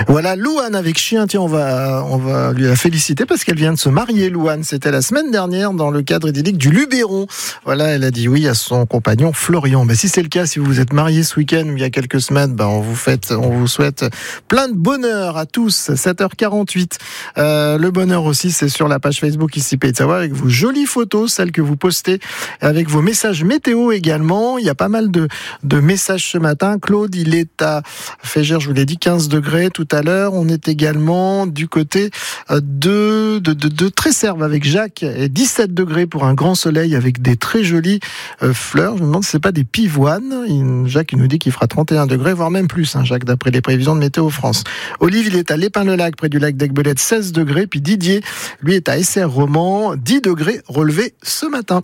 Voilà, Louane avec chien. Tiens, on va lui la féliciter parce qu'elle vient de se marier, Louane. C'était la semaine dernière dans le cadre idyllique du Luberon. Voilà, elle a dit oui à son compagnon Florian. Si c'est le cas, si vous vous êtes mariés ce week-end ou il y a quelques semaines, on vous souhaite plein de bonheur à tous. 7h48. Le bonheur aussi, c'est sur la page Facebook ici Pays de Savoie avec vos jolies photos, celles que vous postez, avec vos messages météo également. Il y a pas mal de messages ce matin. Claude, il est à Fégère, je vous l'ai dit, 15 degrés tout à l'heure. On est également du côté de Tresserve avec Jacques et 17 degrés pour un grand soleil avec des très jolies fleurs. Je me demande si c'est pas des pivoines. Jacques, il nous dit qu'il fera 31 degrés, voire même plus, Jacques, d'après les prévisions de Météo France. Olive, il est à Lépin-le-Lac, près du lac d'Aiguebelette, 16 degrés. Puis Didier, lui, est à Essert-Romand, 10 degrés relevés ce matin.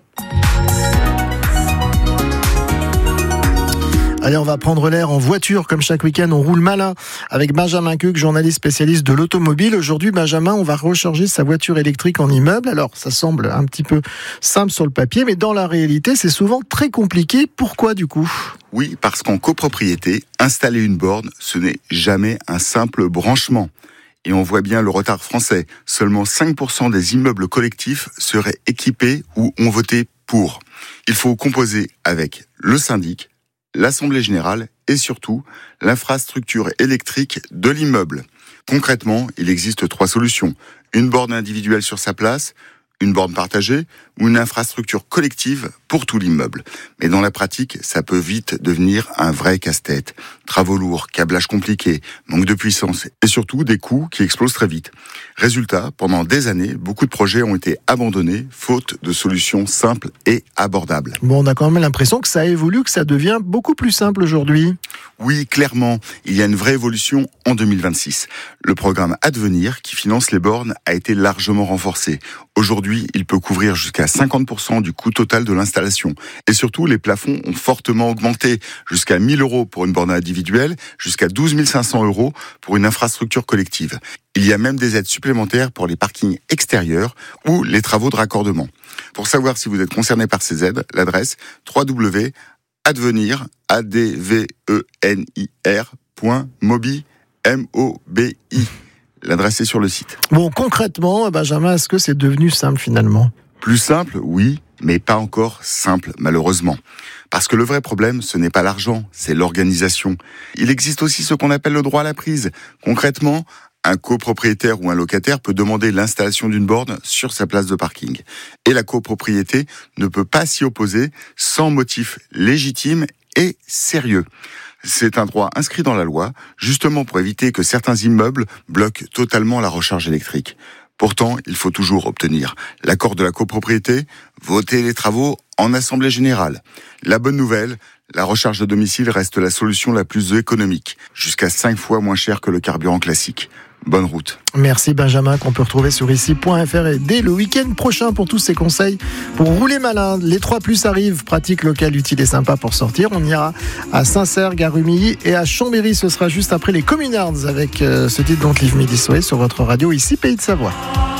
Allez, on va prendre l'air en voiture, comme chaque week-end, on roule malin avec Benjamin Cuc, journaliste spécialiste de l'automobile. Aujourd'hui, Benjamin, on va recharger sa voiture électrique en immeuble. Alors, ça semble un petit peu simple sur le papier, mais dans la réalité, c'est souvent très compliqué. Pourquoi, du coup ? Oui, parce qu'en copropriété, installer une borne, ce n'est jamais un simple branchement. Et on voit bien le retard français. Seulement 5% des immeubles collectifs seraient équipés ou ont voté pour. Il faut composer avec le syndic, l'Assemblée générale et surtout l'infrastructure électrique de l'immeuble. Concrètement, il existe 3 solutions. Une borne individuelle sur sa place, une borne partagée ou une infrastructure collective pour tout l'immeuble. Mais dans la pratique, ça peut vite devenir un vrai casse-tête. Travaux lourds, câblage compliqué, manque de puissance et surtout des coûts qui explosent très vite. Résultat, pendant des années, beaucoup de projets ont été abandonnés faute de solutions simples et abordables. Bon, on a quand même l'impression que ça évolue, que ça devient beaucoup plus simple aujourd'hui. Oui, clairement, il y a une vraie évolution en 2026. Le programme Advenir, qui finance les bornes, a été largement renforcé. Aujourd'hui, il peut couvrir jusqu'à 50% du coût total de l'installation. Et surtout, les plafonds ont fortement augmenté, jusqu'à 1 000 € pour une borne individuelle, jusqu'à 12 500 € pour une infrastructure collective. Il y a même des aides supplémentaires pour les parkings extérieurs ou les travaux de raccordement. Pour savoir si vous êtes concerné par ces aides, l'adresse www.advenir.mobi. L'adresse est sur le site. Bon, concrètement, Benjamin, est-ce que c'est devenu simple finalement ? Plus simple, oui, mais pas encore simple, malheureusement. Parce que le vrai problème, ce n'est pas l'argent, c'est l'organisation. Il existe aussi ce qu'on appelle le droit à la prise. Concrètement, un copropriétaire ou un locataire peut demander l'installation d'une borne sur sa place de parking. Et la copropriété ne peut pas s'y opposer sans motif légitime et sérieux. C'est un droit inscrit dans la loi, justement pour éviter que certains immeubles bloquent totalement la recharge électrique. Pourtant, il faut toujours obtenir l'accord de la copropriété, voter les travaux en assemblée générale. La bonne nouvelle, la recharge à domicile reste la solution la plus économique, jusqu'à 5 fois moins cher que le carburant classique. Bonne route. Merci Benjamin, qu'on peut retrouver sur ici.fr et dès le week-end prochain pour tous ces conseils pour rouler malin. Les 3+ arrivent, pratique locale, utile et sympa pour sortir. On ira à Saint-Cergue, à Rumilly et à Chambéry. Ce sera juste après les Communards avec ce titre Don't Leave Me This Way sur votre radio ici Pays de Savoie.